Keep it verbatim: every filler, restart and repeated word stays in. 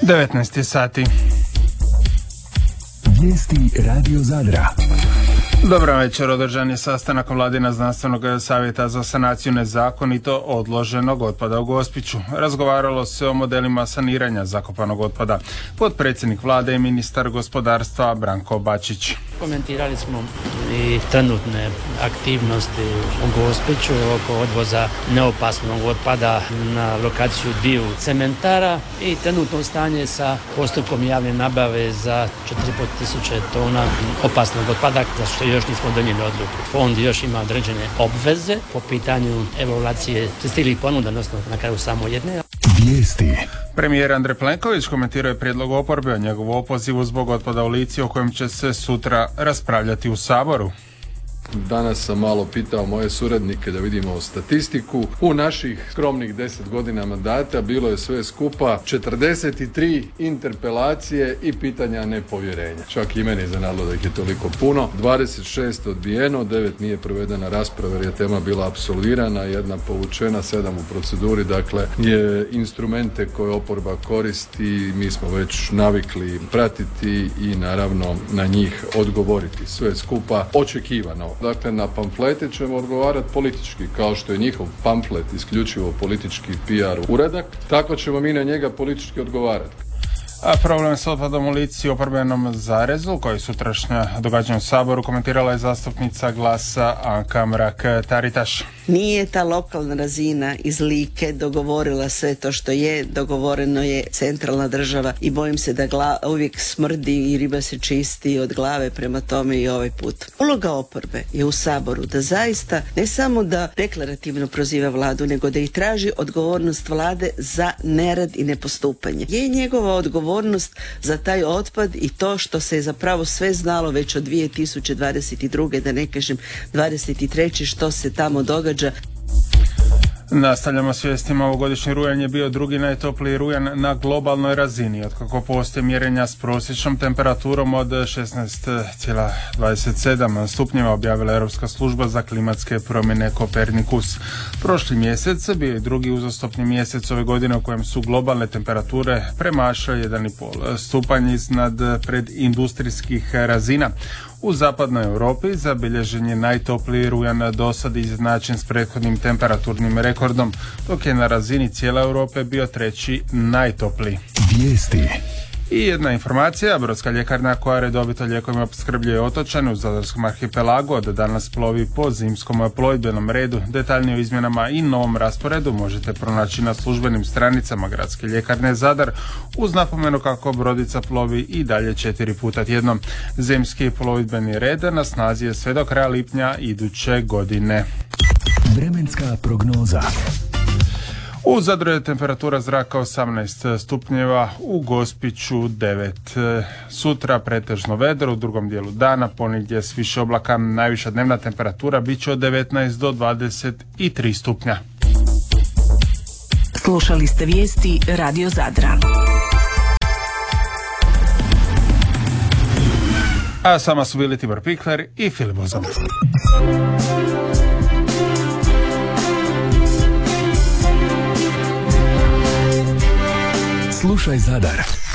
devetnaest sati. Vijesti Radio Zadra. Dobro večer, održan je sastanak Vladina znanstvenog savjeta za sanaciju nezakonito odloženog otpada u Gospiću. Razgovaralo se o modelima saniranja zakopanog otpada. Potpredsjednik vlade i ministar gospodarstva Branko Bačić. Komentirali smo i trenutne aktivnosti u Gospiću oko odvoza neopasnog otpada na lokaciju dviju cementara i trenutno stanje sa postupkom javne nabave za četiri i pol tisuće tona opasnog otpada, za što još nismo donijeli odluku. Fond još ima određene obveze po pitanju evaluacije pristiglih ponuda, odnosno na kraju samo jedne. Vijesti. Premijer Andrej Plenković komentirao je prijedlog oporbe o njegovu opozivu zbog otpada u Lici, o kojem će se sutra raspravljati u Saboru. Danas sam malo pitao moje suradnike da vidimo statistiku. U naših skromnih deset godina mandata bilo je sve skupa četrdeset tri interpelacije i pitanja nepovjerenja. Čak i meni iznenadilo da ih je toliko puno. dvadeset šest odbijeno, devet nije provedena rasprava jer je tema bila apsolvirana, jedna povučena, sedam u proceduri. Dakle, je instrumente koje oporba koristi, mi smo već navikli pratiti i naravno na njih odgovoriti. Sve skupa očekivano. Dakle, na pamflete ćemo odgovarati politički, kao što je njihov pamflet isključivo politički P R uradak, tako ćemo mi na njega politički odgovarati. A problem s otpadom u Lici i oporbenom zarezu, koji sutrašnja događanja u Saboru, komentirala je zastupnica Glasa Anka Mrak-Taritaš. Nije ta lokalna razina iz Like dogovorila sve to što je, dogovoreno je centralna država i bojim se da gla, uvijek smrdi i riba se čisti od glave, prema tome i ovaj put. Uloga oporbe je u Saboru da zaista ne samo da deklarativno proziva vladu, nego da i traži odgovornost vlade za nerad i nepostupanje. Je njegova odgovornost za taj otpad i to što se je zapravo sve znalo već od dvije tisuće dvadeset druge, da ne kažem dvadeset treće što se tamo događa. Nastavljamo s vijestima. Ovogodišnji rujan je bio drugi najtopliji rujan na globalnoj razini, otkako postoje mjerenja s prosječnom temperaturom od šesnaest zarez dvadeset sedam stupnjeva, objavila Europska služba za klimatske promjene Kopernikus. Prošli mjesec bio je drugi uzastopni mjesec ove godine u kojem su globalne temperature premašile jedan i pol stupanj iznad predindustrijskih razina. U zapadnoj Europi zabilježen je najtopliji rujan do sad izjednačen s prethodnim temperaturnim rekordom, dok je na razini cijele Europe bio treći najtopliji. Vijesti. I jedna informacija, brodska ljekarna koja redovito lijekovima opskrbljuje otočane u Zadarskom arhipelagu od danas plovi po zimskom plovidbenom redu. Detaljnije o izmjenama i novom rasporedu možete pronaći na službenim stranicama Gradske ljekarne Zadar, uz napomenu kako brodica plovi i dalje četiri puta tjedno. Zimski plovidbeni red na snazi je sve do kraja lipnja iduće godine. Vremenska prognoza. U Zadru je temperatura zraka osamnaest stupnjeva, u Gospiću devet. Sutra pretežno vedro, u drugom dijelu dana ponegdje s više oblaka, najviša dnevna temperatura bit će od devetnaest do dvadeset tri stupnja. Slušali ste vijesti Radio Zadra. A sama su bili Tibor Pikler i Filip Bozan. Slušaj Zadar.